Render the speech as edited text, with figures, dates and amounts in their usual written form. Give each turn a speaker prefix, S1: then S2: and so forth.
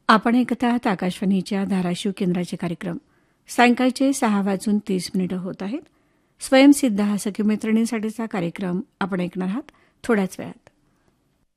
S1: आपण ऐकत आहात आकाशवाणीच्या धाराशिव केंद्राचे कार्यक्रम. सायंकाळचे 6:30 होत आहेत. स्वयंसिद्ध हा सखी मैत्रिणींसाठीचा कार्यक्रम आपण ऐकणार आहात थोड्याच वेळात.